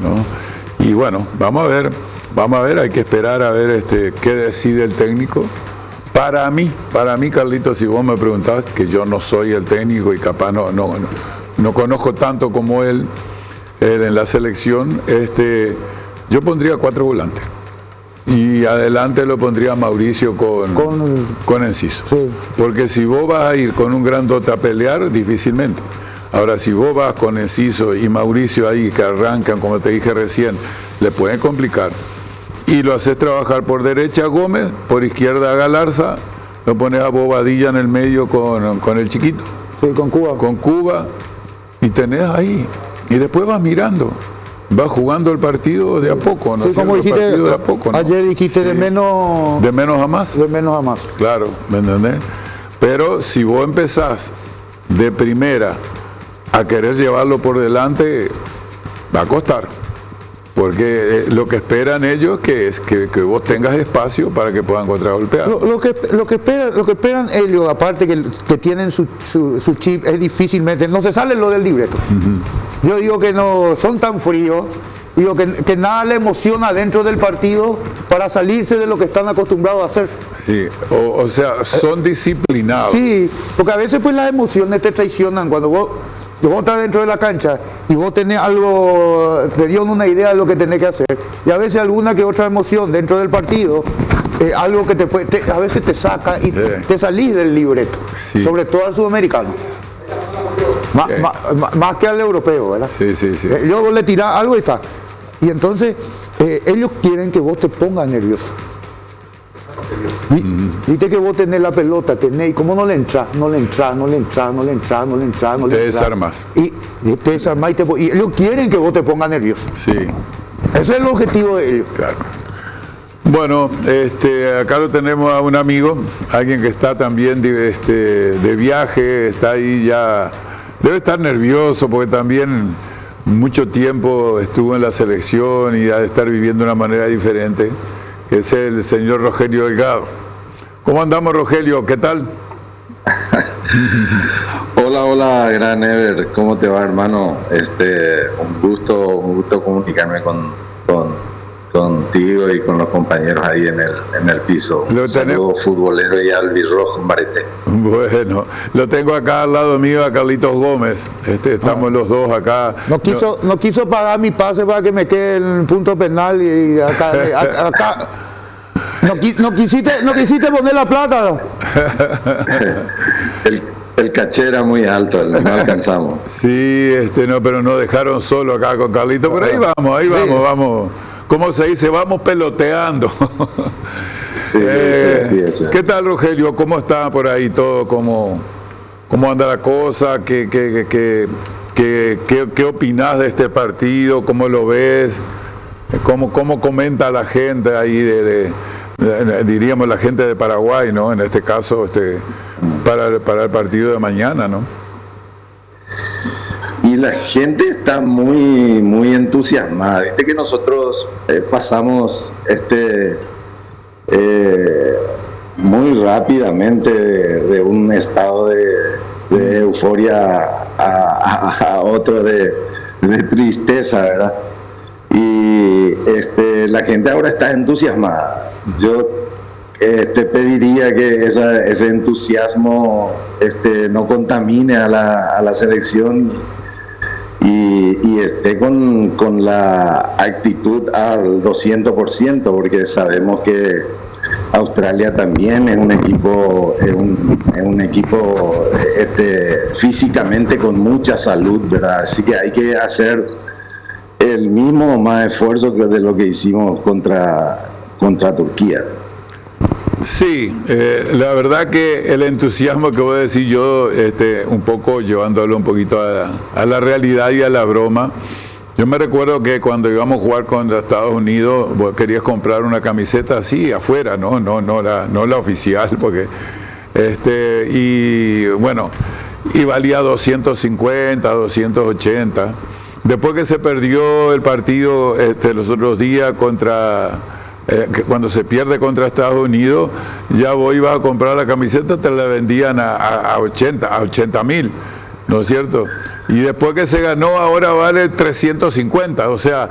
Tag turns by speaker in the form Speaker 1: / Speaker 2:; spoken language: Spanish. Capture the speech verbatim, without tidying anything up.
Speaker 1: ¿no? Y bueno, vamos a ver, vamos a ver, hay que esperar a ver este, qué decide el técnico. Para mí, para mí, Carlitos, si vos me preguntás, que yo no soy el técnico y capaz no, no, no, no conozco tanto como él, él en la selección, este, yo pondría cuatro volantes. Y adelante lo pondría Mauricio con, con, con Enciso. Sí. Porque si vos vas a ir con un grandote a pelear, difícilmente. Ahora, si vos vas con Enciso y Mauricio ahí, que arrancan, como te dije recién, le pueden complicar. Y lo haces trabajar por derecha a Gómez, por izquierda a Galarza, lo pones a Bobadilla en el medio con, con el chiquito.
Speaker 2: Sí, con Cuba.
Speaker 1: Con Cuba, y tenés ahí. Y después vas mirando. Va jugando el partido de a poco, ¿no?
Speaker 2: Sí, como dijiste,
Speaker 1: de a poco, ¿no?
Speaker 2: Ayer dijiste sí. de menos...
Speaker 1: De menos a más.
Speaker 2: De menos a más.
Speaker 1: Claro, ¿me entendés? Pero si vos empezás de primera a querer llevarlo por delante, va a costar. Porque lo que esperan ellos que es que, que vos tengas espacio para que puedan contragolpear.
Speaker 2: Lo, lo, que, lo, que esperan, lo que esperan ellos, aparte que, que tienen su, su, su chip, es difícilmente, no se sale lo del libreto. Uh-huh. Yo digo que no son tan fríos, digo que, que nada le emociona dentro del partido para salirse de lo que están acostumbrados a hacer.
Speaker 1: Sí, o, o sea, son disciplinados.
Speaker 2: Sí, porque a veces pues las emociones te traicionan cuando vos, vos estás dentro de la cancha y vos tenés algo, te dieron una idea de lo que tenés que hacer, y a veces alguna que otra emoción dentro del partido, eh, algo que te, puede, te a veces te saca y sí. te salís del libreto, sí. sobre todo al sudamericano. Más, okay. más, más que al europeo, ¿verdad?
Speaker 1: Sí, sí, sí.
Speaker 2: Eh, luego le tirás algo y está. Y entonces eh, ellos quieren que vos te pongas nervioso. Viste que vos tenés la pelota, tenés, y como no le entras, no le entras, no le entras, no le entras, no le entras, no le
Speaker 1: te
Speaker 2: entras.
Speaker 1: desarmas.
Speaker 2: Y, y te desarmas y, te, y ellos quieren que vos te pongas nervioso.
Speaker 1: Sí.
Speaker 2: Ese es el objetivo de ellos.
Speaker 1: Claro. Bueno, este, acá lo tenemos a un amigo, alguien que está también de, este, de viaje, está ahí ya, debe estar nervioso porque también mucho tiempo estuvo en la selección y ha de estar viviendo de una manera diferente, que es el señor Rogelio Delgado. ¿Cómo andamos, Rogelio? ¿Qué tal?
Speaker 3: Hola, hola, gran Ever, ¿cómo te va, hermano? Este, un gusto, un gusto comunicarme con, con contigo y con los compañeros ahí en el, en el piso.
Speaker 1: Lo
Speaker 3: Saludo futbolero y albirrojo en Barete.
Speaker 1: Bueno, lo tengo acá al lado mío a Carlitos Gómez. Este, estamos ah. los dos acá.
Speaker 2: No quiso, no. no quiso pagar mi pase para que me quede en el punto penal y acá, acá, acá no, no, quisiste, no quisiste poner la plata, ¿no?
Speaker 3: el, el caché era muy alto, no alcanzamos.
Speaker 1: Sí, este, no, pero nos dejaron solo acá con Carlitos. Pero ahí vamos, ahí vamos, sí. vamos. ¿Cómo se dice? Vamos peloteando.
Speaker 3: Sí,
Speaker 1: eh,
Speaker 3: sí, sí, sí.
Speaker 1: ¿Qué tal, Rogelio? ¿Cómo está por ahí todo? ¿Cómo, cómo anda la cosa? ¿Qué, qué, qué, qué, qué, qué opinás de este partido? ¿Cómo lo ves? ¿Cómo, cómo comenta la gente ahí, de, de, de, diríamos la gente de Paraguay, ¿no? En este caso, este, para, para el partido de mañana, ¿no?
Speaker 3: Y la gente está muy muy entusiasmada. Viste que nosotros eh, pasamos este eh, muy rápidamente de, de un estado de, de euforia a, a, a otro de, de tristeza, ¿verdad? Y este, la gente ahora está entusiasmada. Yo eh, te pediría que esa, ese entusiasmo este, no contamine a la, a la selección Y, y esté con, con la actitud al doscientos por ciento, porque sabemos que Australia también es un equipo es un, es un equipo este, físicamente con mucha salud, ¿verdad? Así que hay que hacer el mismo más esfuerzo que de lo que hicimos contra, contra Turquía.
Speaker 1: Sí, eh, la verdad que el entusiasmo que voy a decir yo, este, un poco llevándolo un poquito a, a la realidad y a la broma. Yo me recuerdo que cuando íbamos a jugar contra Estados Unidos, vos querías comprar una camiseta así afuera, no, no, no la, no la oficial, porque este, y bueno, y valía doscientos cincuenta, doscientos ochenta. Después que se perdió el partido este, los otros días contra Eh, que cuando se pierde contra Estados Unidos, ya vos ibas a comprar la camiseta, te la vendían a, a, a ochenta, a ochenta mil, ¿no es cierto? Y después que se ganó, ahora vale trescientos cincuenta, o sea,